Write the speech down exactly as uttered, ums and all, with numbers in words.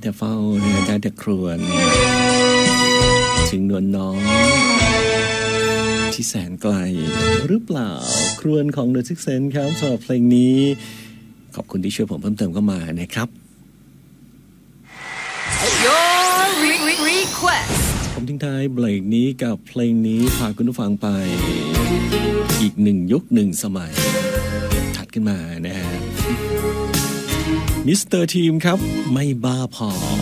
แต่เฝ้าได้แต่ครวญถึงนวลน้องที่แสนไกลหรือเปล่าครวญของ The Six Sense ครับสำหรับเพลงนี้ขอบคุณที่ช่วยผมเพิ่มเติมเข้ามานะครับ Your request ผมทิ้งท้ายเบรกนี้กับเพลงนี้พาคุณผู้ฟังไปอีกหนึ่งยุคหนึ่งสมัยถัดขึ้นมานะฮะมิสเตอร์ทีมครับไม่บ้าพอ